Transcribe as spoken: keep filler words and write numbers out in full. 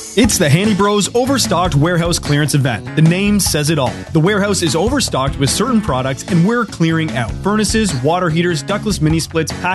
It's the Handy Bros Overstocked Warehouse Clearance Event. The name says it all. The warehouse is overstocked with certain products and we're clearing out. Furnaces, water heaters, ductless mini splits,